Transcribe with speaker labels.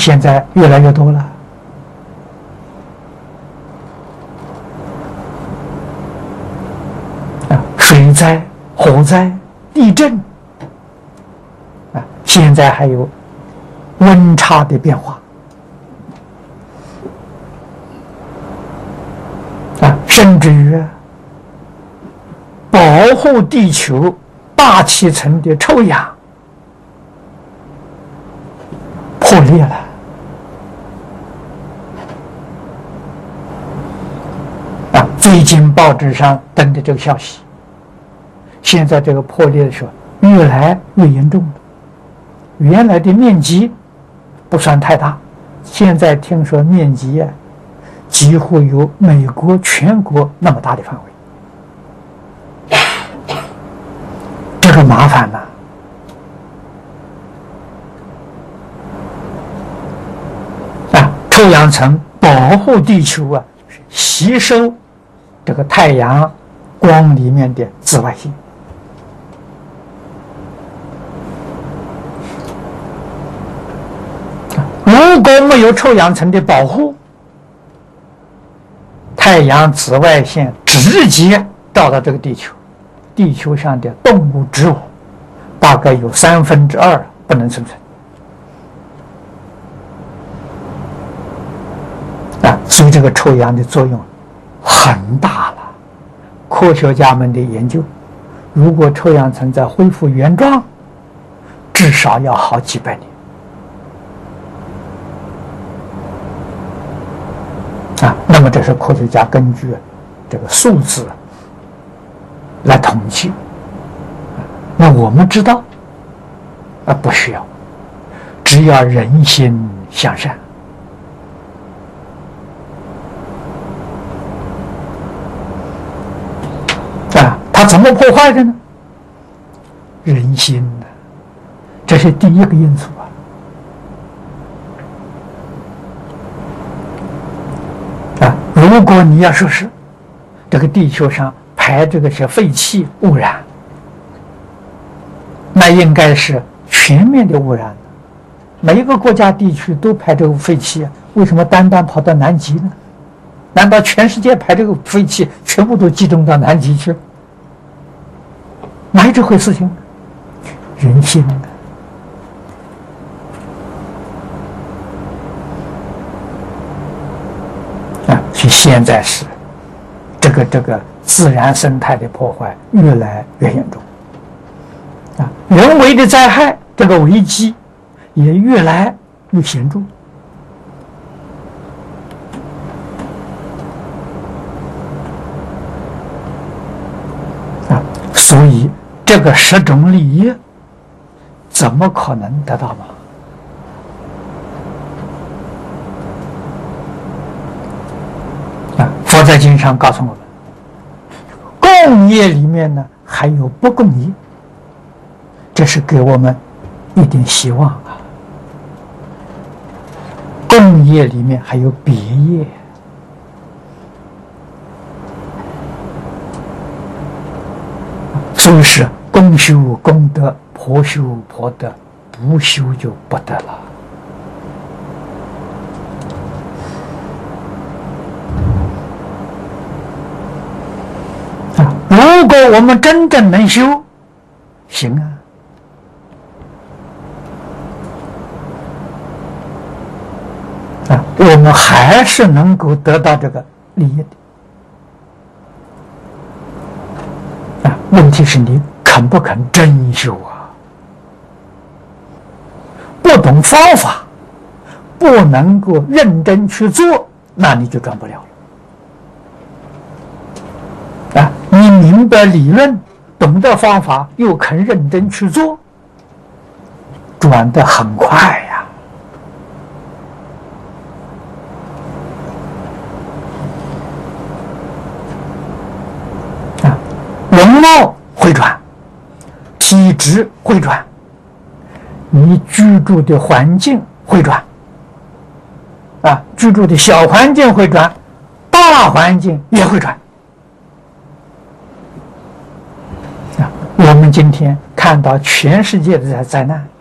Speaker 1: 现在越来越多了。水灾、火灾、地震，现在还有温差的变化，甚至于保护地球大气层的臭氧破裂了。最近报纸上登的这个消息，现在这个破裂的时候越来越严重了。原来的面积不算太大，现在听说面积几乎有美国全国那么大的范围。这个麻烦了。臭氧层保护地球吸收这个太阳光里面的紫外线。如果没有臭氧层的保护，太阳紫外线直接照到这个地球，地球上的动物、植物大概有2/3不能生存。所以这个臭氧的作用很大了。科学家们的研究，如果臭氧层再恢复原状，至少要好几百年。那么这是科学家根据这个数字来统计。那我们知道，不需要，只要人心向善。它怎么破坏的呢？人心呢，这是第一个因素如果你要说是这个地球上排这个些废气污染，那应该是全面的污染，每一个国家地区都排这个废气，为什么单单跑到南极呢？难道全世界排这个废气全部都集中到南极去？哪有这回事情？人心所以现在是这个自然生态的破坏越来越严重人为的灾害这个危机也越来越显著所以这个10种利益怎么可能得到吗？佛在经上告诉我们，共业里面呢还有不共业，这是给我们一点希望共业里面还有别业。所以是公修功德，婆修婆德，不修就不得了。如果我们真正能修，行我们还是能够得到这个利益的。问题是你肯不肯真修不懂方法，不能够认真去做，那你就赚不了了。你明白理论，懂得方法，又肯认真去做，转得很快容貌会转，体质会转，你居住的环境会转居住的小环境会转，大环境也会转我们今天看到全世界的灾难，